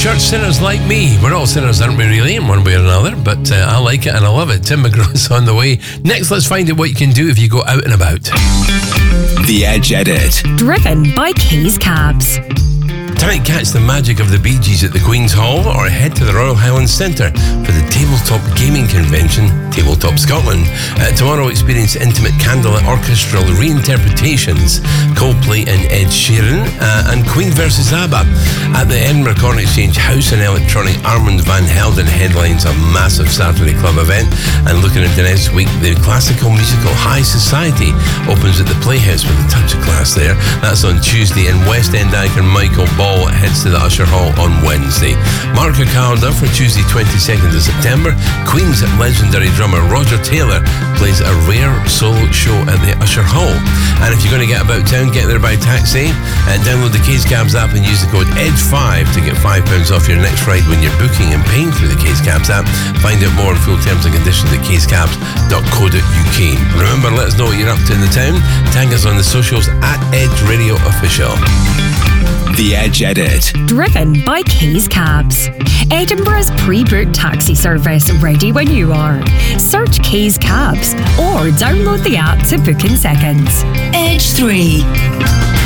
Church sinners like me. We're all sinners, aren't we, really, in one way or another? But I like it and I love it. Tim McGraw's on the way. Next, let's find out what you can do if you go out and about. The Edge Edit. Driven by Keys Cabs. Tonight, catch the magic of the Bee Gees at the Queen's Hall or head to the Royal Highland Centre for the Tabletop Gaming Convention, Tabletop Scotland. Tomorrow, experience intimate candlelit orchestral reinterpretations, Coldplay and Ed Sheeran, and Queen vs ABBA. At the Edinburgh Corn Exchange, House and Electronic, Armand Van Helden headlines a massive Saturday Club event. And looking into next week, the classical musical High Society opens at the Playhouse with a touch of class there. That's on Tuesday, and West End icon Michael Ball heads to the Usher Hall on Wednesday. Mark your calendar for Tuesday 22nd of September. Queen's legendary drummer Roger Taylor plays a rare solo show at the Usher Hall. And if you're going to get about town, get there by taxi. Download the Keys Cabs app and use the code EDGE5 to get £5 off your next ride when you're booking and paying through the Keys Cabs app. Find out more on full terms and conditions at keyscabs.co.uk. Remember, let us know what you're up to in the town. Tag us on the socials at Edge Radio Official. The Edge Edit. Driven by Keys Cabs. Edinburgh's pre-booked taxi service, ready when you are. Search Keys Cabs or download the app to book in seconds. Edge 3.